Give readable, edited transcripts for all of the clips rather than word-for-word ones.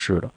是的。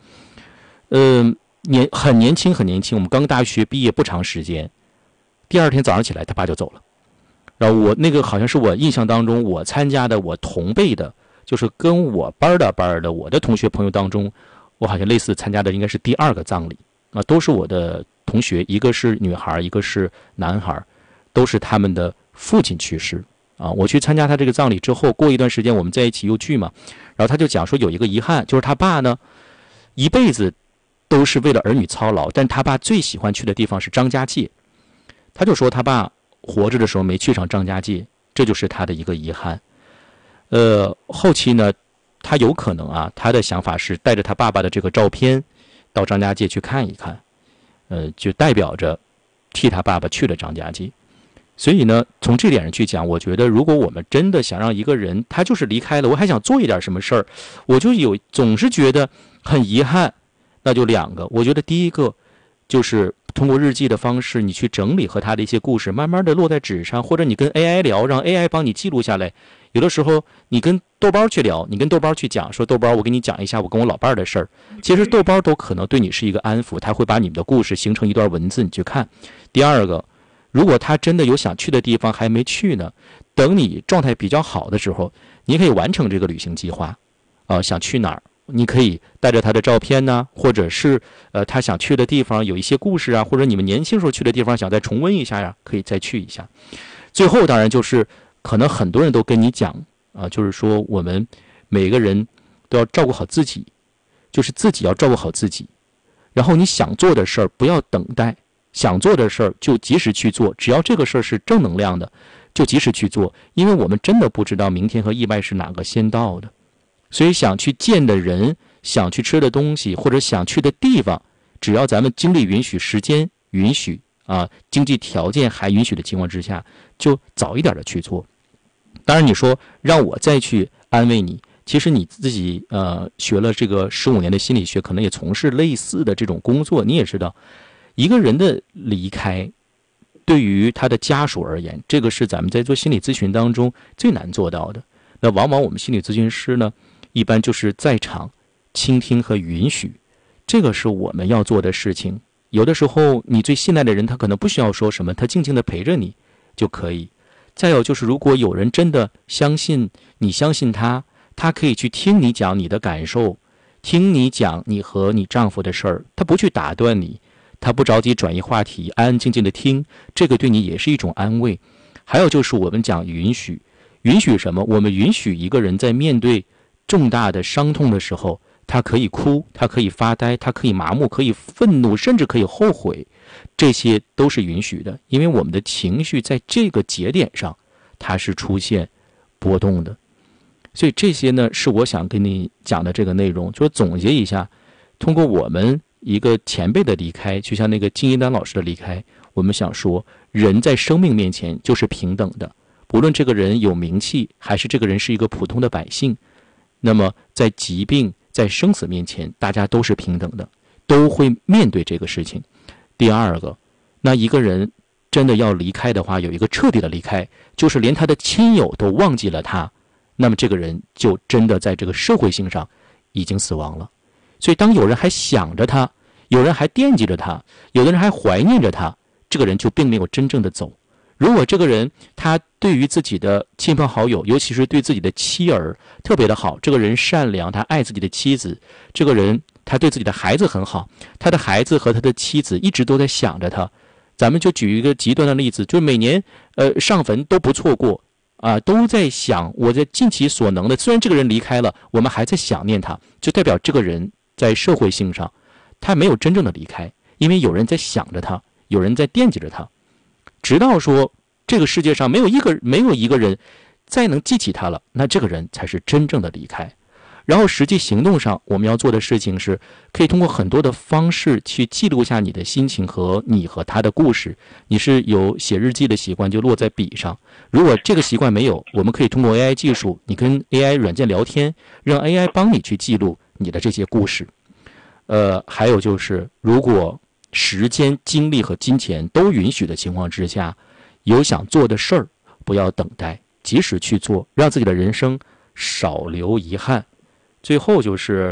很年轻，我们刚大学毕业不长时间，第二天早上起来他爸就走了。然后我那个好像是我印象当中我参加的我同辈的，就是跟我班的我的同学朋友当中，我好像类似参加的应该是第2个葬礼啊，都是我的同学，一个是女孩，一个是男孩，都是他们的父亲去世啊。我去参加他这个葬礼之后，过一段时间我们在一起又聚嘛，然后他就讲说有一个遗憾，就是他爸呢一辈子都是为了儿女操劳，但他爸最喜欢去的地方是张家界，他就说他爸活着的时候没去上张家界，这就是他的一个遗憾。后期呢，他有可能啊，他的想法是带着他爸爸的这个照片到张家界去看一看，就代表着替他爸爸去了张家界。所以呢，从这点上去讲，我觉得如果我们真的想让一个人他就是离开了，我还想做一点什么事儿，我就总是觉得很遗憾，那就2个。我觉得第一个就是通过日记的方式，你去整理和他的一些故事，慢慢的落在纸上，或者你跟 AI 聊，让 AI 帮你记录下来。有的时候你跟豆包去聊，你跟豆包去讲，说豆包，我给你讲一下我跟我老伴儿的事儿。其实豆包都可能对你是一个安抚，他会把你们的故事形成一段文字，你去看。第2个，如果他真的有想去的地方还没去呢，等你状态比较好的时候，你可以完成这个旅行计划。想去哪儿？你可以带着他的照片呢，或者是他想去的地方有一些故事啊，或者你们年轻时候去的地方想再重温一下呀，可以再去一下。最后当然就是可能很多人都跟你讲就是说我们每个人都要照顾好自己，就是自己要照顾好自己，然后你想做的事儿不要等待，想做的事儿就及时去做，只要这个事儿是正能量的就及时去做，因为我们真的不知道明天和意外是哪个先到的。所以想去见的人，想去吃的东西，或者想去的地方，只要咱们精力允许，时间允许经济条件还允许的情况之下，就早一点的去做。当然你说让我再去安慰你，其实你自己学了这个15年的心理学，可能也从事类似的这种工作，你也知道一个人的离开对于他的家属而言，这个是咱们在做心理咨询当中最难做到的。那往往我们心理咨询师呢，一般就是在场倾听和允许，这个是我们要做的事情。有的时候你最信赖的人他可能不需要说什么，他静静的陪着你就可以。再有就是如果有人真的相信你，相信他可以去听你讲你的感受，听你讲你和你丈夫的事儿，他不去打断你，他不着急转移话题，安安静静的听，这个对你也是一种安慰。还有就是我们讲允许，允许什么？我们允许一个人在面对重大的伤痛的时候，他可以哭，他可以发呆，他可以麻木，可以愤怒，甚至可以后悔，这些都是允许的，因为我们的情绪在这个节点上它是出现波动的。所以这些呢是我想跟你讲的这个内容，就是总结一下，通过我们一个前辈的离开，就像那个金一丹老师的离开，我们想说人在生命面前就是平等的，不论这个人有名气还是这个人是一个普通的百姓，那么在疾病在生死面前大家都是平等的，都会面对这个事情。第2个，那一个人真的要离开的话，有一个彻底的离开，就是连他的亲友都忘记了他，那么这个人就真的在这个社会性上已经死亡了。所以当有人还想着他，有人还惦记着他，有的人还怀念着他，这个人就并没有真正的走。如果这个人他对于自己的亲朋好友，尤其是对自己的妻儿特别的好，这个人善良，他爱自己的妻子，这个人他对自己的孩子很好，他的孩子和他的妻子一直都在想着他。咱们就举一个极端的例子，就是每年上坟都不错过都在想，我在尽其所能的，虽然这个人离开了，我们还在想念他，就代表这个人在社会性上他没有真正的离开，因为有人在想着他，有人在惦记着他，直到说这个世界上没有一个人再能记起他了，那这个人才是真正的离开。然后实际行动上我们要做的事情是，可以通过很多的方式去记录下你的心情和你和他的故事。你是有写日记的习惯，就落在笔上。如果这个习惯没有，我们可以通过 AI 技术，你跟 AI 软件聊天，让 AI 帮你去记录你的这些故事。还有就是如果时间、精力和金钱都允许的情况之下，有想做的事儿不要等待，及时去做，让自己的人生少留遗憾。最后就是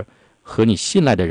和你信赖的人